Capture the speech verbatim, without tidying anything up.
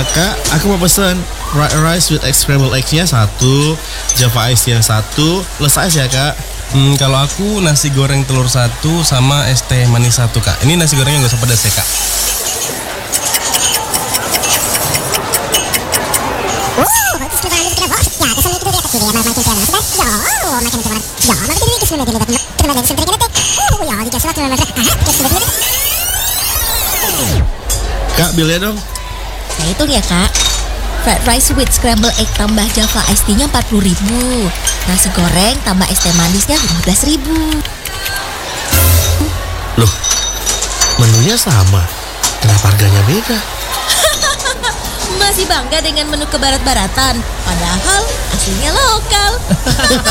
Kak, aku mau pesen fried rice with egg scrambled eggs-nya satu, Java Ice yang satu, less ice ya Kak. Hmm, kalau aku nasi goreng telur satu sama es teh manis satu Kak. Ini nasi gorengnya nggak usah pedas ya Kak. Kak, bilnya dong. Saya hitung ya kak. Fried rice with scrambled egg tambah Java Iced Tea-nya empat puluh ribu. Nasi goreng tambah es teh manisnya lima belas ribu. Loh, menunya sama. Kenapa harganya beda? Masih bangga dengan menu kebarat-baratan, padahal aslinya lokal.